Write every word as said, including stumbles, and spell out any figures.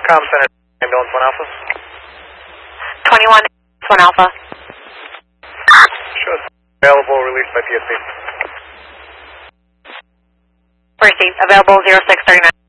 Com Center, ambulance one Alpha. twenty-one, one Alpha. Shows available, released by P S C. Received, available zero six thirty-nine.